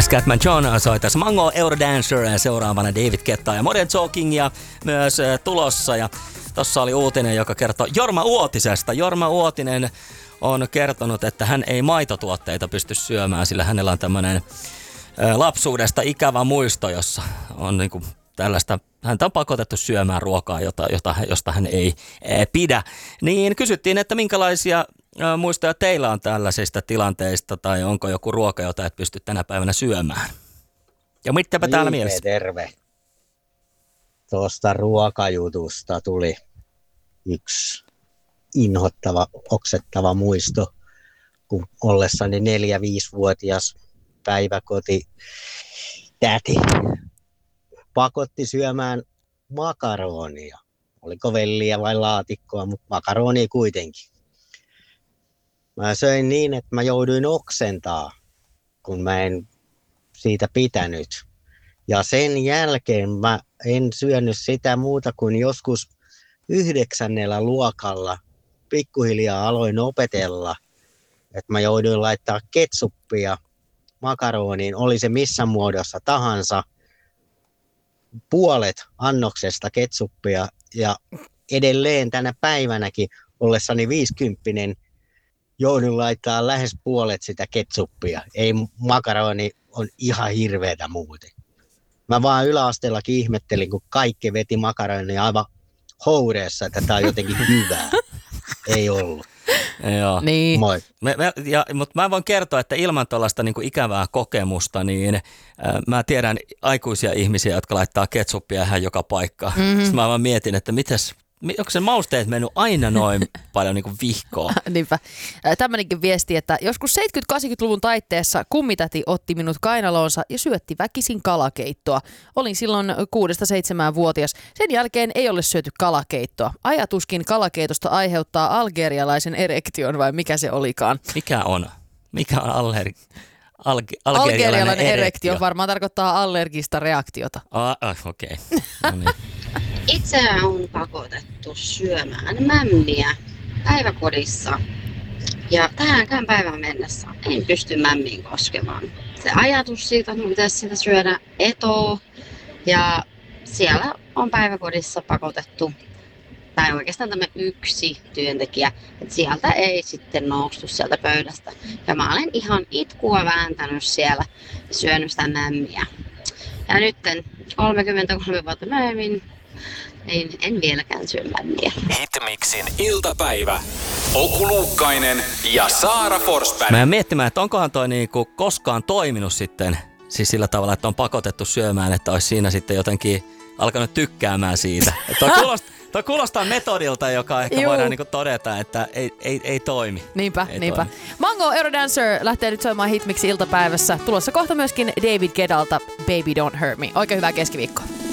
Scatman John soitas Mango Eurodancer, seuraavana David Guetta ja Modern Talkingia myös tulossa. Ja tossa oli uutinen, joka kertoo Jorma Uotisesta. Jorma Uotinen on kertonut, että hän ei maitotuotteita pysty syömään, sillä hänellä on tämmöinen lapsuudesta ikävä muisto, jossa on niinku tällaista, häntä on pakotettu syömään ruokaa, josta hän ei pidä. Niin kysyttiin, että minkälaisia muistoja teillä on tällaisista tilanteista, tai onko joku ruoka, jota et pysty tänä päivänä syömään? Ja mitäpä täällä mielessä? Terve. Tuosta ruokajutusta tuli yksi inhottava, oksettava muisto, kun ollessani 4-5-vuotias päiväkoti täti pakotti syömään makaronia. Oliko velliä vai laatikkoa, mutta makaronia kuitenkin. Mä söin niin, että mä jouduin oksentaa, kun mä en siitä pitänyt. Ja sen jälkeen mä en syönyt sitä muuta kuin joskus 9. luokalla pikkuhiljaa aloin opetella, että mä jouduin laittaa ketsuppia makaroniin, oli se missä muodossa tahansa, puolet annoksesta ketsuppia ja edelleen tänä päivänäkin ollessani 50 joudun laittaa lähes puolet sitä ketsuppia. Ei, makaroni on ihan hirveetä muuten. Mä vaan yläasteellakin ihmettelin, kun kaikki veti makaronia aivan houreessa, että tää on jotenkin hyvää. Ei ollut. Joo. Niin. Moi. Mutta mä voin kertoa, että ilman tuollaista niinku ikävää kokemusta, niin mä tiedän aikuisia ihmisiä, jotka laittaa ketsuppia ihan joka paikkaan. Sitten mä vaan mietin, että onko se mausteet mennyt aina noin paljon niin kuin vihkoon? Niinpä. Tämmöinenkin viesti, että joskus 70-80-luvun taitteessa kummitäti otti minut kainaloonsa ja syötti väkisin kalakeittoa. Olin silloin 6-7-vuotias. Sen jälkeen ei ole syöty kalakeittoa. Ajatuskin kalakeitosta aiheuttaa algerialaisen erektion, vai mikä se olikaan? Mikä on algerialainen erektio? Varmaan tarkoittaa allergista reaktiota. Okei. No niin. Itse on pakotettu syömään mämmiä päiväkodissa ja tähänkään päivään mennessä en pysty mämmiin koskemaan. Se ajatus siitä, että pitäisi sitä syödä etoo ja siellä on päiväkodissa pakotettu, tai oikeastaan tämä yksi työntekijä, että sieltä ei sitten noustu sieltä pöydästä. Ja mä olen ihan itkua vääntänyt siellä ja syönyt sitä mämmiä. Ja nyt 33 vuotta myöhemmin niin en vieläkään syö mämmiä. Hitmixin iltapäivä. Oku Luukkainen ja Saara Forsberg. Mä en miettimään, että onkohan toi niinku koskaan toiminut sitten, siis sillä tavalla, että on pakotettu syömään, että olisi siinä sitten jotenkin alkanut tykkäämään siitä. Toi kuulostaa metodilta, joka ehkä voidaan niinku todeta, että ei toimi. Niinpä. Mango Eurodancer lähtee nyt soimaan Hitmixin iltapäivässä. Tulossa kohta myöskin David Guettalta Baby Don't Hurt Me. Oikein hyvää keskiviikkoa.